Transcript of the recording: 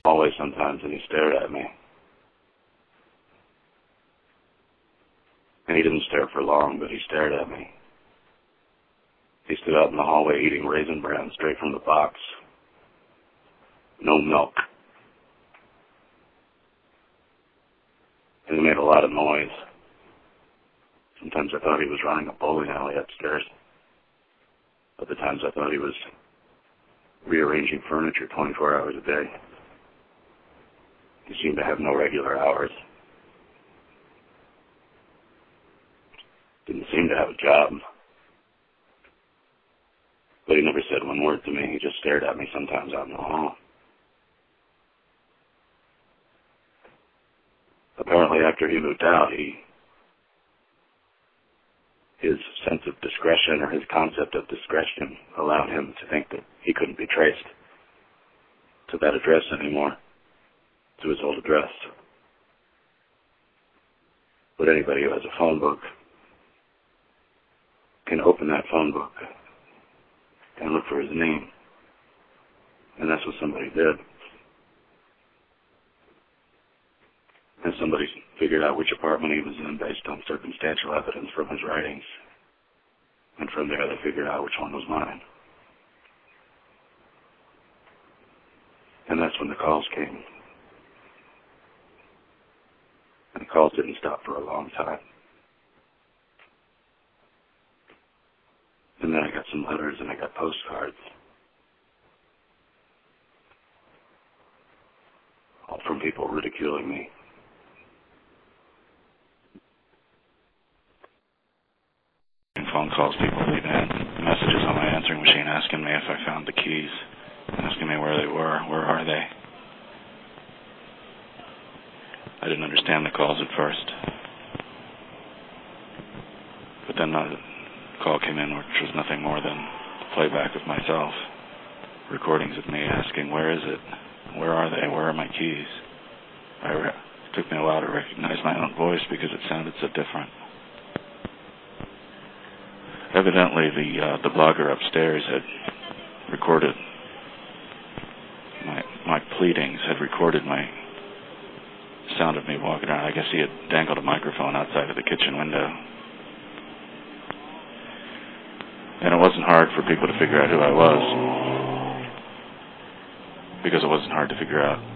hallway sometimes, and he stared at me. And he didn't stare for long, but he stared at me. He stood out in the hallway eating Raisin Bran straight from the box. No milk. And he made a lot of noise. Sometimes I thought he was running a bowling alley upstairs. Other times I thought he was rearranging furniture 24 hours a day. He seemed to have no regular hours. Didn't seem to have a job. But he never said one word to me. He just stared at me sometimes out in the hall. Apparently after he moved out, his sense of discretion, or his concept of discretion, allowed him to think that he couldn't be traced to that address anymore, to his old address. But anybody who has a phone book can open that phone book and look for his name. And that's what somebody did. And somebody figured out which apartment he was in based on circumstantial evidence from his writings. And from there they figured out which one was mine. And that's when the calls came. And the calls didn't stop for a long time. And then I got some letters and I got postcards. All from people ridiculing me. Phone calls, people leaving messages on my answering machine asking me if I found the keys, asking me where they were, where are they. I didn't understand the calls at first. But then a call came in which was nothing more than playback of myself, recordings of me asking, where is it? Where are they? Where are my keys? It took me a while to recognize my own voice because it sounded so different. Evidently, the blogger upstairs had recorded my pleadings, had recorded my sound of me walking around. I guess he had dangled a microphone outside of the kitchen window. And it wasn't hard for people to figure out who I was, because it wasn't hard to figure out